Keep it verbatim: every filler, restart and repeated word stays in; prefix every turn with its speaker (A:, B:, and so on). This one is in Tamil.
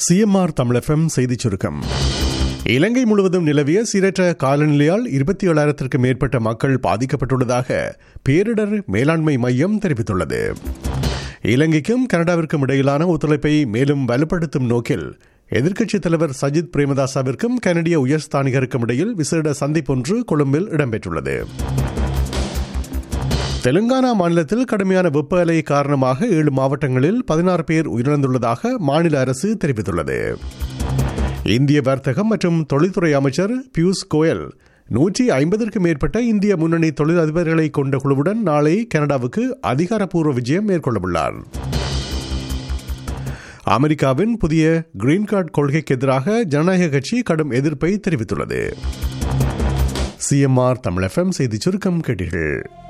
A: சிஎம்ஆர் தமிழ் எஃப்எம் செய்திச் சுருக்கம். இலங்கை முழுவதும் நிலவிய சீரற்ற காலநிலையால் இருபத்தி ஏழாயிரத்திற்கும் மேற்பட்ட மக்கள் பாதிக்கப்பட்டுள்ளதாக பேரிடர் மேலாண்மை மையம் தெரிவித்துள்ளது. இலங்கைக்கும் கனடாவிற்கும் இடையிலான ஒத்துழைப்பை மேலும் வலுப்படுத்தும் நோக்கில் எதிர்க்கட்சித் தலைவர் சஜித் பிரேமதாசவிற்கும் கனடிய உயர்ஸ்தானிகருக்கும் இடையில் விசேட சந்திப்பொன்று கொழும்பில் இடம்பெற்றுள்ளது. தெலுங்கானா மாநிலத்தில் கடுமையான வெப்ப அலை காரணமாக ஏழு மாவட்டங்களில் பதினாறு பேர் உயிரிழந்துள்ளதாக மாநில அரசு தெரிவித்துள்ளது. இந்திய வர்த்தகம் மற்றும் தொழில்துறை அமைச்சர் பியூஷ் கோயல் நூற்றி ஐம்பதற்கும் மேற்பட்ட இந்திய முன்னணி தொழிலதிபர்களை கொண்ட குழுவுடன் நாளை கனடாவுக்கு அதிகாரப்பூர்வ விஜயம் மேற்கொள்ளவுள்ளார். அமெரிக்காவின் புதிய கிரீன் கார்டு கொள்கைக்கு எதிராக ஜனநாயக கட்சி கடும் எதிர்ப்பை தெரிவித்துள்ளது. சிஎம்ஆர் தமிழ் எஃப்எம் செய்திச் சுருக்கம் கேட்டீர்கள்.